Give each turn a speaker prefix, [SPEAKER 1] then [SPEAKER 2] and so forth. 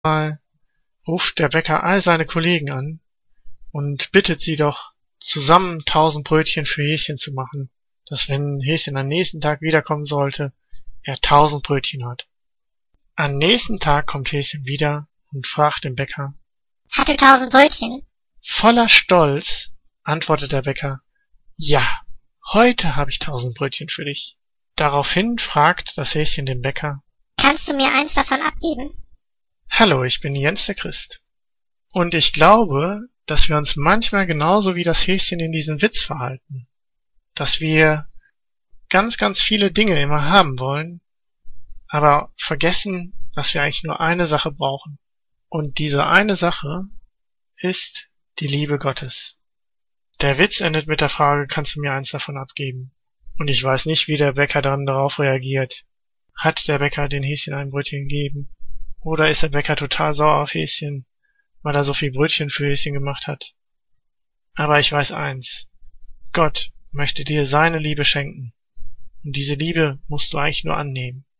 [SPEAKER 1] Mal ruft der Bäcker all seine Kollegen an und bittet sie doch, zusammen 1000 Brötchen für Häschen zu machen, dass wenn Häschen am nächsten Tag wiederkommen sollte, er 1000 Brötchen hat. Am nächsten Tag kommt Häschen wieder und fragt den Bäcker:
[SPEAKER 2] Hat du 1000 Brötchen?
[SPEAKER 1] Voller Stolz antwortet der Bäcker: Ja, heute habe ich 1000 Brötchen für dich. Daraufhin fragt das Häschen den Bäcker:
[SPEAKER 2] Kannst du mir eins davon abgeben?
[SPEAKER 1] Hallo, ich bin Jens der Christ. Und ich glaube, dass wir uns manchmal genauso wie das Häschen in diesem Witz verhalten. Dass wir ganz, ganz viele Dinge immer haben wollen, aber vergessen, dass wir eigentlich nur eine Sache brauchen. Und diese eine Sache ist die Liebe Gottes. Der Witz endet mit der Frage: Kannst du mir eins davon abgeben? Und ich weiß nicht, wie der Bäcker dann darauf reagiert. Hat der Bäcker den Häschen ein Brötchen gegeben? Oder ist der Bäcker total sauer auf Häschen, weil er so viel Brötchen für Häschen gemacht hat? Aber ich weiß eins: Gott möchte dir seine Liebe schenken. Und diese Liebe musst du eigentlich nur annehmen.